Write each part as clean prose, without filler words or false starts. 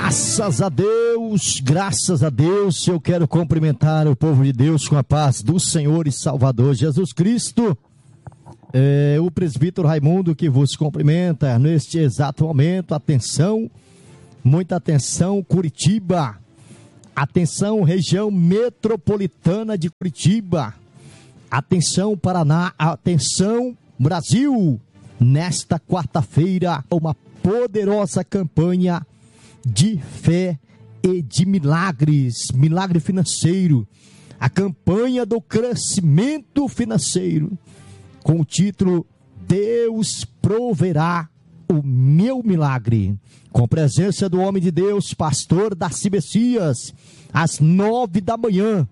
Graças a Deus, eu quero cumprimentar o povo de Deus com a paz do Senhor e Salvador Jesus Cristo. O presbítero Raimundo que vos cumprimenta neste exato momento. Atenção, muita atenção, Curitiba. Atenção, região metropolitana de Curitiba. Atenção, Paraná. Atenção, Brasil. Nesta quarta-feira, uma poderosa campanha de fé e de milagres, milagre financeiro, a campanha do crescimento financeiro, com o título Deus proverá o meu milagre, com presença do homem de Deus, pastor Darcy Messias, às 9 da manhã,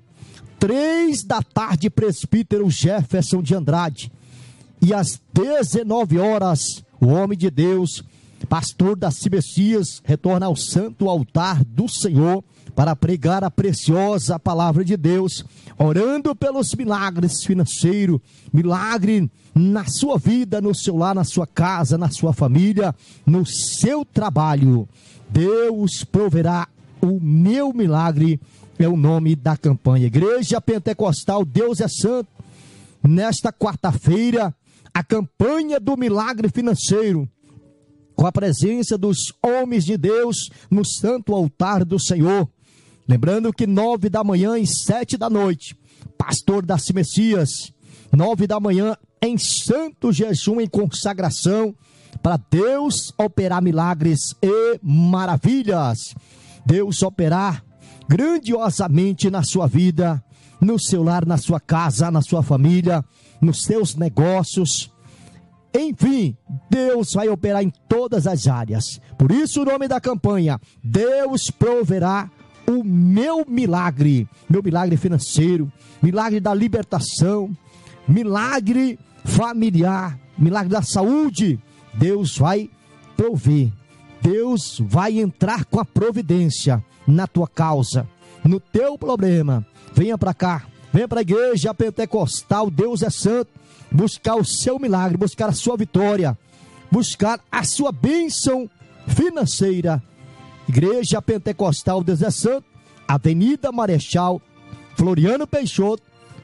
3 da tarde, presbítero Jefferson de Andrade, e às 19 horas, o homem de Deus, pastor Darcy Messias, retorna ao santo altar do Senhor para pregar a preciosa palavra de Deus, orando pelos milagres financeiros, milagre na sua vida, no seu lar, na sua casa, na sua família, no seu trabalho. Deus proverá o meu milagre, é o nome da campanha. Igreja Pentecostal Deus é Santo, nesta quarta-feira, a campanha do milagre financeiro, com a presença dos homens de Deus no santo altar do Senhor. Lembrando que 9 da manhã e 7 da noite, pastor Darcy Messias, 9 da manhã em santo jejum, em consagração, para Deus operar milagres e maravilhas. Deus operar grandiosamente na sua vida, no seu lar, na sua casa, na sua família, nos seus negócios. Enfim, Deus vai operar em todas as áreas. Por isso o nome da campanha, Deus proverá o meu milagre financeiro, milagre da libertação, milagre familiar, milagre da saúde. Deus vai prover, Deus vai entrar com a providência na tua causa, no teu problema. Venha para cá, venha para a igreja pentecostal Deus é Santo, buscar o seu milagre, buscar a sua vitória, buscar a sua bênção financeira. Igreja Pentecostal Deus é Santo, Avenida Marechal Floriano Peixoto,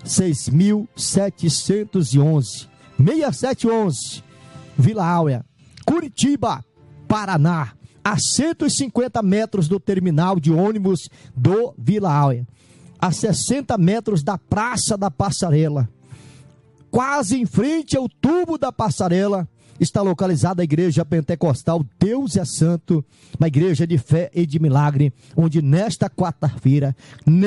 6.711, 6711, Vila Áurea, Curitiba, Paraná, a 150 metros do terminal de ônibus do Vila Áurea, a 60 metros da Praça da Passarela. Quase em frente ao tubo da passarela, está localizada a Igreja Pentecostal Deus é Santo, uma igreja de fé e de milagre, onde nesta quarta-feira,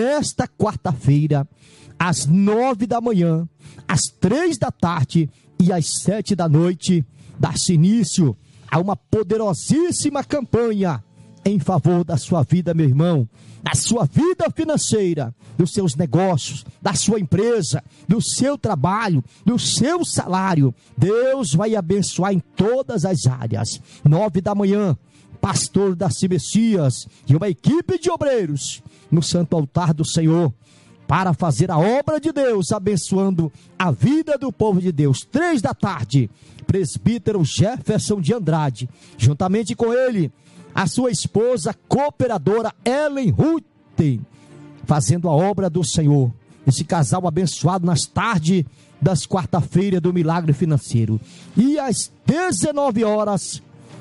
às 9 da manhã, às 3 da tarde e às 7 da noite, dá-se início a uma poderosíssima campanha em favor da sua vida, meu irmão, da sua vida financeira, dos seus negócios, da sua empresa, do seu trabalho, do seu salário. Deus vai abençoar em todas as áreas. 9 da manhã, pastor Darcy Messias e uma equipe de obreiros no santo altar do Senhor, para fazer a obra de Deus, abençoando a vida do povo de Deus. 3 da tarde, presbítero Jefferson de Andrade, juntamente com ele, a sua esposa, cooperadora Ellen Ruth, fazendo a obra do Senhor. Esse casal abençoado nas tardes das quarta-feiras do milagre financeiro. E às 19 horas,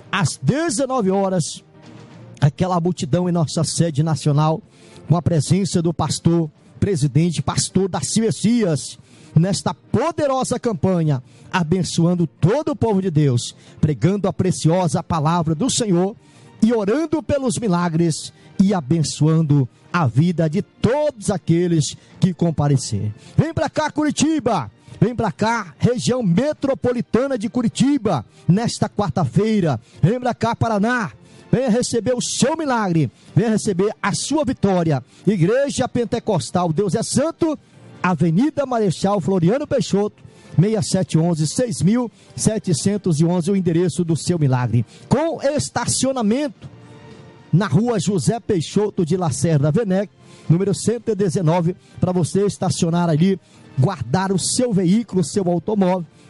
aquela multidão em nossa sede nacional, com a presença do pastor, presidente, pastor Darcy Messias, nesta poderosa campanha, abençoando todo o povo de Deus, pregando a preciosa palavra do Senhor e orando pelos milagres e abençoando a vida de todos aqueles que comparecer. Vem para cá, Curitiba, vem para cá, região metropolitana de Curitiba, nesta quarta-feira. Vem para cá, Paraná, venha receber o seu milagre, venha receber a sua vitória. Igreja Pentecostal Deus é Santo, Avenida Marechal Floriano Peixoto, 6711, 6711, o endereço do seu milagre, com estacionamento na rua José Peixoto de Lacerda Venec, número 119, para você estacionar ali, guardar o seu veículo, o seu automóvel,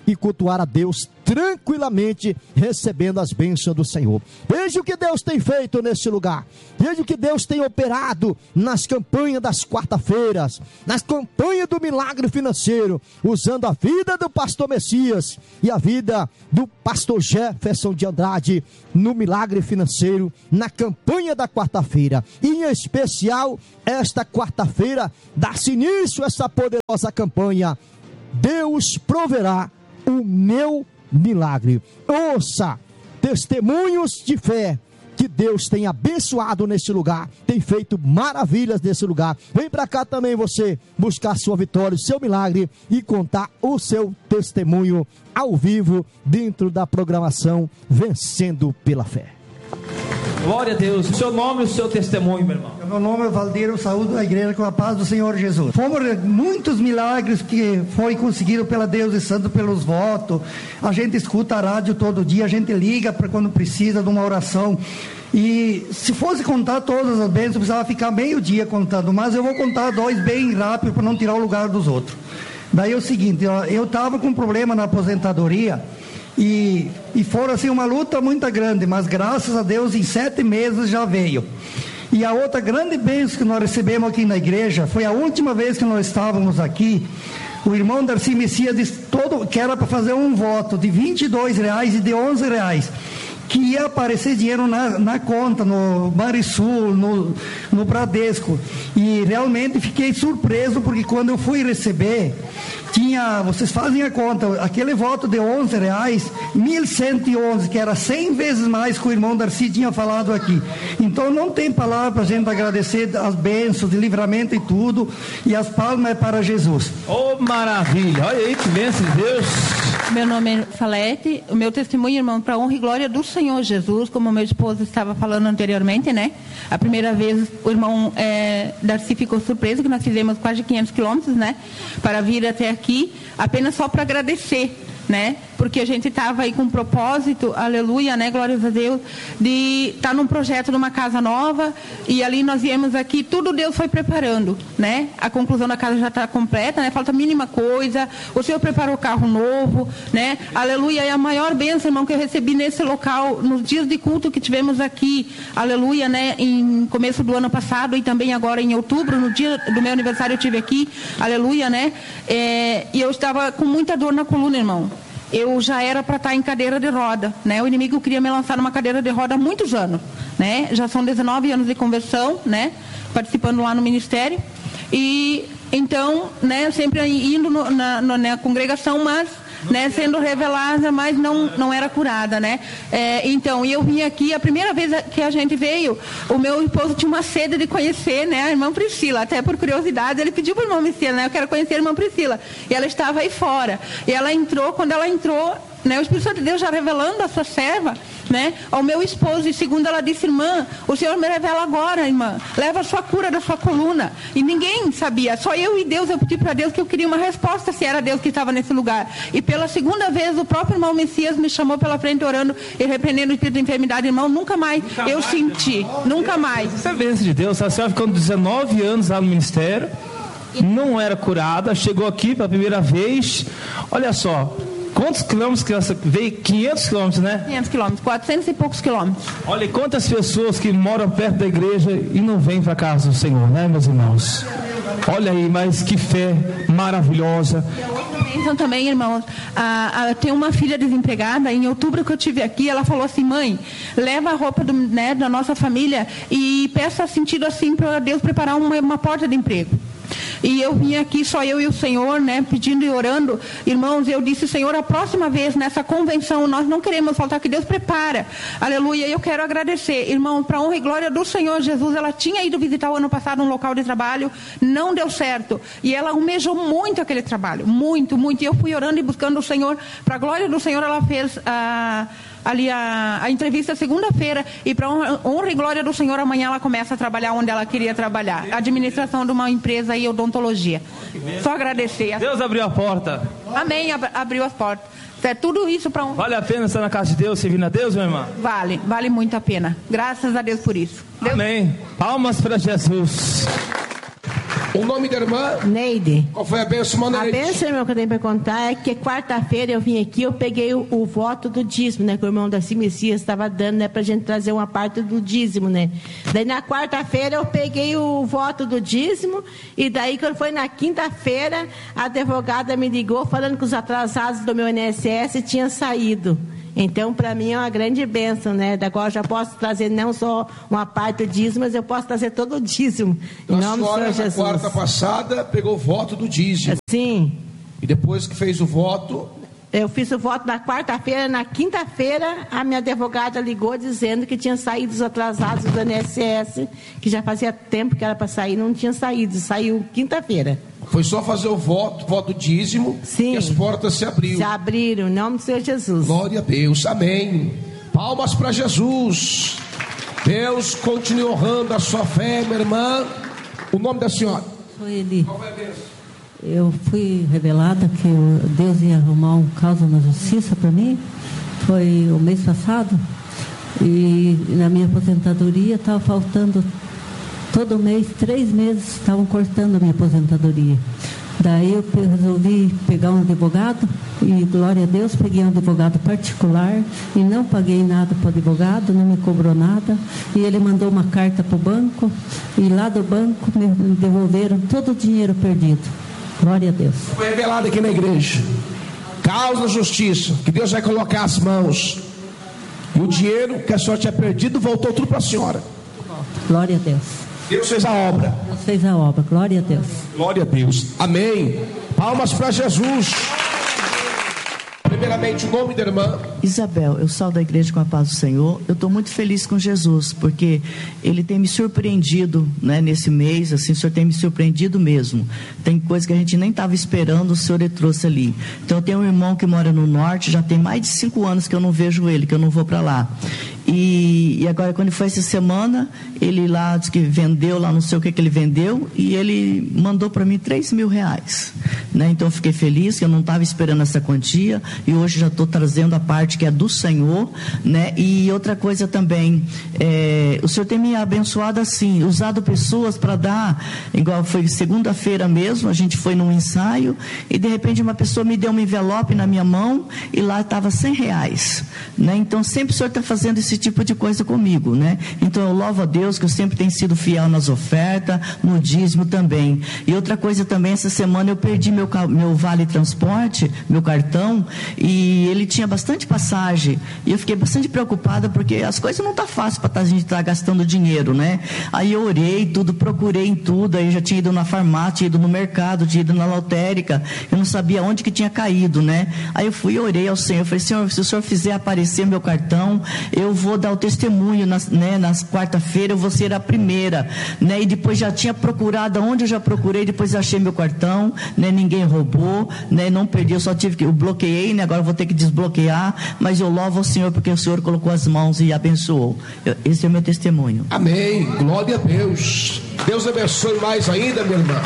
e cultuar a Deus tranquilamente, recebendo as bênçãos do Senhor. Veja o que Deus tem feito nesse lugar. Veja o que Deus tem operado nas campanhas das quarta-feiras, nas campanhas do milagre financeiro, usando a vida do pastor Messias e a vida do pastor Jefferson de Andrade no milagre financeiro, na campanha da quarta-feira. E em especial, esta quarta-feira, dá-se início a essa poderosa campanha. Deus proverá o meu milagre. Ouça, testemunhos de fé que Deus tem abençoado nesse lugar, tem feito maravilhas nesse lugar. Vem para cá também você buscar sua vitória, o seu milagre e contar o seu testemunho ao vivo dentro da programação Vencendo pela Fé. Glória a Deus. O seu nome e o seu testemunho, meu irmão. Meu nome é Valdeiro, saúdo a igreja com a paz do Senhor Jesus. Fomos muitos milagres que foi conseguido pela Deus e Santo pelos votos. A gente escuta a rádio todo dia, a gente liga para quando precisa de uma oração. E se fosse contar todas as bênçãos, precisava ficar meio dia contando, mas eu vou contar 2 bem rápido para não tirar o lugar dos outros. Daí é o seguinte, eu estava com um problema na aposentadoria. E foi assim uma luta muito grande, mas graças a Deus em 7 meses já veio. E a outra grande bênção que nós recebemos aqui na igreja, foi a última vez que nós estávamos aqui, o irmão Darcy Messias disse que era para fazer um voto de R$22 e de R$11, que ia aparecer dinheiro na conta, no Banrisul, no Bradesco. E realmente fiquei surpreso, porque quando eu fui receber, vocês fazem a conta, aquele voto de R$11, 1.111, que era 100 vezes mais que o irmão Darcy tinha falado aqui. Então não tem palavra para a gente agradecer as bênçãos de livramento e tudo, e as palmas é para Jesus. Oh, maravilha, olha aí que bênção de Deus. Meu nome é Salete, o meu testemunho, irmão, para honra e glória do Senhor Jesus, como meu esposo estava falando anteriormente, né? A primeira vez o irmão Darcy ficou surpreso que nós fizemos quase 500 quilômetros, né? Para vir até aqui, apenas só para agradecer, né? Porque a gente estava aí com um propósito, aleluia, né? Glórias a Deus, de estar num projeto numa casa nova, e ali nós viemos aqui, tudo Deus foi preparando, né? A conclusão da casa já está completa, né? Falta a mínima coisa, o Senhor preparou carro novo, né? Aleluia, e a maior bênção, irmão, que eu recebi nesse local, nos dias de culto que tivemos aqui, aleluia, né? Em começo do ano passado e também agora em outubro, no dia do meu aniversário eu estive aqui, aleluia, né? E eu estava com muita dor na coluna, irmão. Eu já era para estar em cadeira de roda, né? O inimigo queria me lançar numa cadeira de roda há muitos anos, né? Já são 19 anos de conversão, né? Participando lá no ministério. E então, né? Sempre indo na congregação, mas, né? Sendo revelada, mas não era curada, né? Então, eu vim aqui, a primeira vez que a gente veio, o meu esposo tinha uma sede de conhecer, né? A irmã Priscila, até por curiosidade, ele pediu para a irmã Priscila, né? Eu quero conhecer a irmã Priscila. E ela estava aí fora. E ela entrou, quando ela entrou, né? O Espírito Santo de Deus já revelando a sua serva, né? Ao meu esposo, e segundo ela disse, irmã, o Senhor me revela agora, irmã, leva a sua cura da sua coluna. E ninguém sabia, só eu e Deus. Eu pedi para Deus que eu queria uma resposta se era Deus que estava nesse lugar. E pela segunda vez, o próprio irmão Messias me chamou pela frente orando e repreendendo o espírito de enfermidade. Irmão, nunca mais eu senti, nunca mais. Isso é bênção de Deus. A senhora ficou 19 anos lá no ministério, não era curada, chegou aqui pela primeira vez, olha só. Quantos quilômetros que essa veio? 500 quilômetros, né? 500 quilômetros, 400 e poucos quilômetros. Olha, quantas pessoas que moram perto da igreja e não vêm para a casa do Senhor, né, meus irmãos? Olha aí, mas que fé maravilhosa. Então também, irmãos, tem uma filha desempregada. Em outubro que eu estive aqui, ela falou assim, mãe, leva a roupa da nossa família e peça sentido assim para Deus preparar uma porta de emprego. E eu vim aqui, só eu e o Senhor, né, pedindo e orando. Irmãos, eu disse, Senhor, a próxima vez nessa convenção, nós não queremos faltar, que Deus prepara. Aleluia, eu quero agradecer. Irmão, para a honra e glória do Senhor Jesus, ela tinha ido visitar o ano passado um local de trabalho, não deu certo. E ela almejou muito aquele trabalho, muito, muito. E eu fui orando e buscando o Senhor. Para a glória do Senhor, ela fez ali a entrevista segunda-feira, e para honra e glória do Senhor, amanhã ela começa a trabalhar onde ela queria trabalhar, administração de uma empresa e odontologia. Só agradecer. Deus abriu a porta. Amém, abriu as portas. É tudo isso para Vale a pena estar na casa de Deus, servindo a Deus, meu irmão? Vale muito a pena. Graças a Deus por isso. Amém. Palmas para Jesus. O nome da irmã? Neide. Qual foi a bênção, irmã Neide? A bênção, irmão, que eu tenho para contar é que quarta-feira eu vim aqui, eu peguei o voto do dízimo, né? Que o irmão Darcy Messias estava dando, né? Pra gente trazer uma parte do dízimo, né? Daí na quarta-feira eu peguei o voto do dízimo e daí quando foi na quinta-feira a advogada me ligou falando que os atrasados do meu INSS tinham saído. Então, para mim é uma grande bênção, né? Agora eu já posso trazer não só uma parte do dízimo, mas eu posso trazer todo o dízimo. Em nome do Senhor Jesus. Na quarta passada pegou o voto do dízimo. Sim. E depois que fez o voto... Eu fiz o voto na quarta-feira, na quinta-feira a minha advogada ligou dizendo que tinha saído os atrasados do INSS, que já fazia tempo que era para sair, não tinha saído, saiu quinta-feira. Foi só fazer o voto dízimo. Sim. E as portas se abriram. Se abriram, em nome do Senhor Jesus. Glória a Deus, amém. Palmas para Jesus. Deus continue honrando a sua fé, minha irmã. O nome da senhora? Sou Eli. Qual é a bênção? Eu fui revelada que Deus ia arrumar um caso na justiça para mim. Foi o mês passado. E na minha aposentadoria estava faltando todo mês, 3 meses estavam cortando a minha aposentadoria. Daí eu resolvi pegar um advogado e, glória a Deus, peguei um advogado particular e não paguei nada para o advogado, não me cobrou nada. E ele mandou uma carta para o banco e lá do banco me devolveram todo o dinheiro perdido. Glória a Deus. Foi revelado aqui na igreja. Causa da justiça, que Deus vai colocar as mãos. E o dinheiro que a senhora tinha perdido voltou tudo para a senhora. Glória a Deus. Deus fez a obra. Deus fez a obra. Glória a Deus. Glória a Deus. Amém. Palmas para Jesus. Primeiramente, o nome da irmã. Isabel, eu saio da igreja com a paz do Senhor. Eu estou muito feliz com Jesus, porque Ele tem me surpreendido, né, nesse mês, assim, o Senhor tem me surpreendido mesmo. Tem coisa que a gente nem estava esperando, o Senhor Ele trouxe ali. Então eu tenho um irmão que mora no norte, já tem mais de 5 anos que eu não vejo ele, que eu não vou para lá. E agora, quando foi essa semana, ele lá disse que vendeu, lá não sei o que ele vendeu, e ele mandou para mim R$3.000, né? Então eu fiquei feliz, que eu não estava esperando essa quantia, e hoje já estou trazendo a parte que é do Senhor, né? E outra coisa também, o Senhor tem me abençoado assim, usado pessoas para dar, igual foi segunda-feira mesmo, a gente foi num ensaio, e de repente uma pessoa me deu um envelope na minha mão, e lá estava R$100, né? Então sempre o Senhor está fazendo esse tipo de coisa comigo, né? Então eu louvo a Deus que eu sempre tenho sido fiel nas ofertas, no dízimo também. E outra coisa também, essa semana eu perdi meu vale transporte, meu cartão, e ele tinha bastante passagem, e eu fiquei bastante preocupada, porque as coisas não tá fácil para a gente estar gastando dinheiro, né? Aí eu orei tudo, procurei em tudo, aí eu já tinha ido na farmácia, tinha ido no mercado, tinha ido na lotérica, eu não sabia onde que tinha caído, né? Aí eu fui e orei ao Senhor, eu falei, Senhor, se o Senhor fizer aparecer meu cartão, eu vou dar o testemunho, nas quarta-feira eu vou ser a primeira, né? E depois já tinha procurado, onde eu já procurei, depois achei meu cartão, né? Ninguém roubou, né? Não perdi, eu só tive que, eu bloqueei, né? Agora eu vou ter que desbloquear, mas eu louvo ao Senhor, porque o Senhor colocou as mãos e abençoou. Esse é o meu testemunho. Amém, glória a Deus. Deus abençoe mais ainda, minha irmã.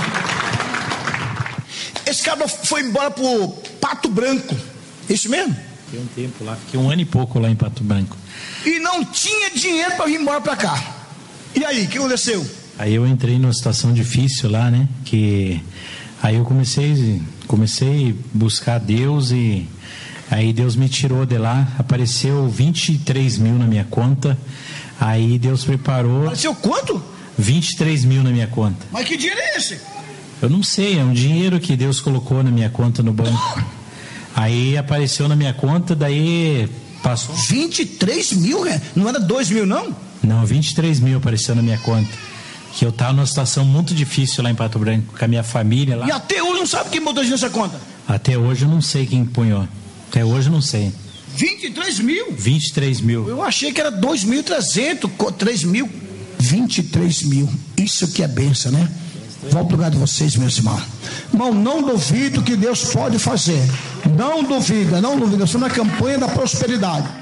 Esse cara foi embora pro Pato Branco, isso mesmo? Fiquei um tempo lá, fiquei 1 ano e pouco lá em Pato Branco. E não tinha dinheiro para vir embora para cá. E aí, o que aconteceu? Aí eu entrei numa situação difícil lá, né? Que aí eu comecei a buscar Deus, e aí Deus me tirou de lá. Apareceu 23 mil na minha conta. Aí Deus preparou. Apareceu quanto? 23 mil na minha conta. Mas que dinheiro é esse? Eu não sei, é um dinheiro que Deus colocou na minha conta no banco. Aí apareceu na minha conta, daí passou. 23 mil, né? Não era 2 mil, não? Não, 23 mil apareceu na minha conta. Que eu estava numa situação muito difícil lá em Pato Branco, com a minha família lá. E até hoje não sabe quem botou nessa conta? Até hoje eu não sei quem punhou. Até hoje eu não sei. 23 mil? 23 mil. Eu achei que era 2.300, 3 mil. 23 mil. Isso que é benção, né? Volto pro lugar de vocês, meus irmãos. Irmão, não duvido que Deus pode fazer. Não duvida, não duvida. Eu sou na campanha da prosperidade.